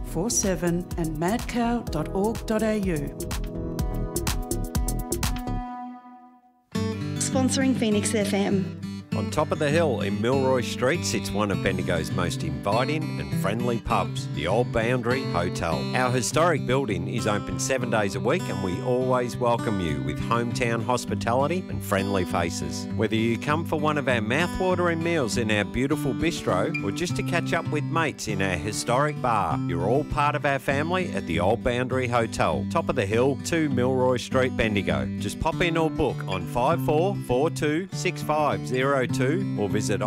24/7 and madcow.org.au. Sponsoring Phoenix FM. On top of the hill in Milroy Street sits one of Bendigo's most inviting and friendly pubs, the Old Boundary Hotel. Our historic building is open 7 days a week and we always welcome you with hometown hospitality and friendly faces. Whether you come for one of our mouth-watering meals in our beautiful bistro or just to catch up with mates in our historic bar, you're all part of our family at the Old Boundary Hotel, top of the hill, 2 Milroy Street, Bendigo. Just pop in or book on 5442 6502 or visit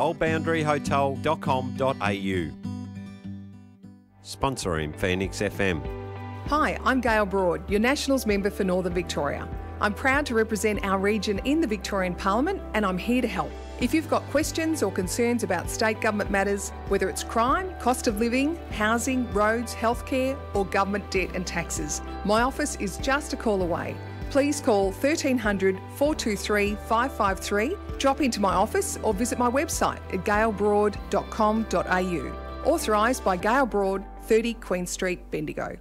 oldboundaryhotel.com.au. Sponsoring Phoenix FM. Hi, I'm Gail Broad, your Nationals member for Northern Victoria. I'm proud to represent our region in the Victorian Parliament and I'm here to help. If you've got questions or concerns about state government matters, whether it's crime, cost of living, housing, roads, healthcare or government debt and taxes, my office is just a call away. Please call 1300 423 553, drop into my office or visit my website at gailbroad.com.au. Authorised by Gail Broad, 30 Queen Street, Bendigo.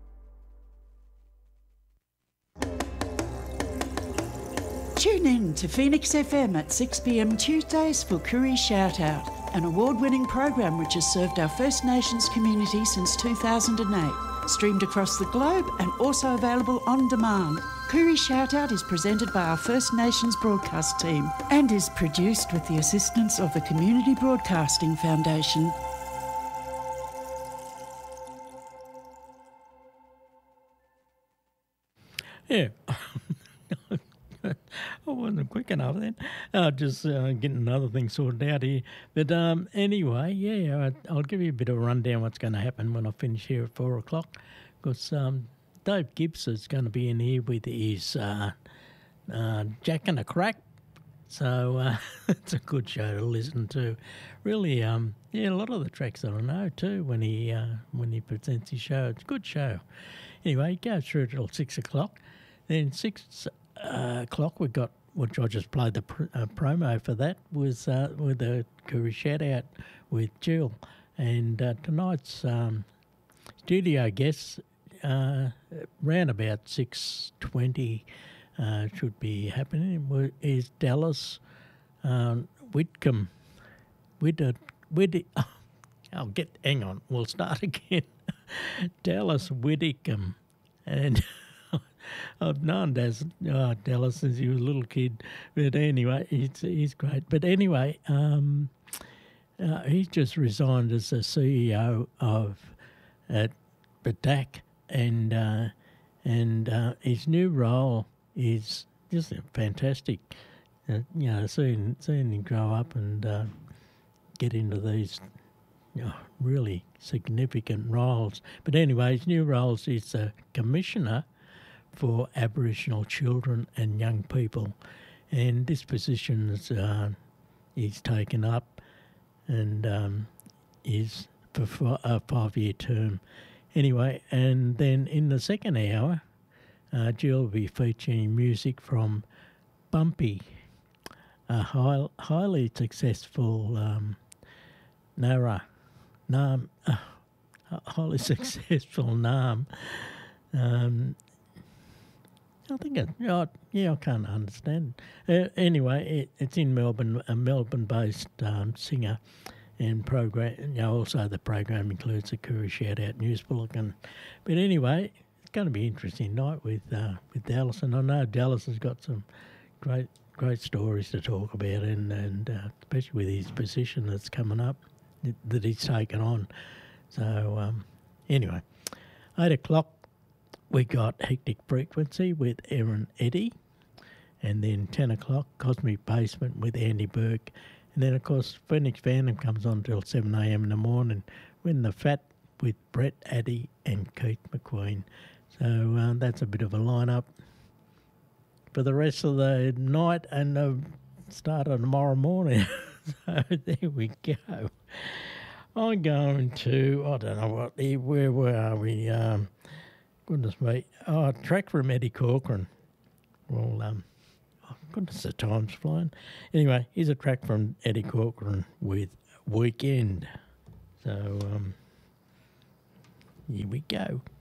Tune in to Phoenix FM at 6 p.m. Tuesdays for Koori Shout Out, an award-winning program which has served our First Nations community since 2008. Streamed across the globe and also available on demand. Koori Shout Out is presented by our First Nations broadcast team and is produced with the assistance of the Community Broadcasting Foundation. Yeah. I wasn't quick enough then. Just getting another thing sorted out here. But anyway, yeah, I'll give you a bit of a rundown what's going to happen when I finish here at 4 o'clock. Because Dave Gibbs is going to be in here with his Jack and a Crack. So it's a good show to listen to. Really, yeah, a lot of the tracks I don't know too when he presents his show. It's a good show. Anyway, go through till 6 o'clock. Then 6 o'clock we got, which I just played the promo for that, was with a Koori Shout Out with Jill. And tonight's studio guests, round about 6:20 should be happening, is Dallas Whitcomb. Hang on, we'll start again. Dallas Whitcomb. And I've known Dallas since he was a little kid. But anyway, he's great. But anyway, he's just resigned as the CEO at Badak, and his new role is just fantastic. Seeing him grow up and get into these really significant roles. But anyway, his new roles is the Commissioner for Aboriginal Children and Young People, and this position is he's taken up and is for a 5-year term. Anyway, and then in the second hour, Jill will be featuring music from Bumpy, a highly successful highly successful Naam. I think I can't understand. Anyway, it's in Melbourne, a Melbourne-based singer and program. Also the program includes a Koori Shout Out news bulletin. But anyway, it's going to be an interesting night with Dallas, and I know Dallas has got some great stories to talk about, and especially with his position that's coming up that he's taken on. So anyway, 8 o'clock. We got Hectic Frequency with Erin Eddy, and then 10 o'clock, Cosmic Basement with Andy Burke, and then, of course, Phoenix Fandom comes on till 7 a.m. in the morning, when the Fat with Brett Addy and Keith McQueen. So that's a bit of a lineup for the rest of the night and the start of tomorrow morning. So there we go. I'm going to, I don't know what, where are we? Goodness me. Oh, a track from Eddie Corcoran. Well, goodness, the time's flying. Anyway, here's a track from Eddie Corcoran with Weekend. So, Here we go.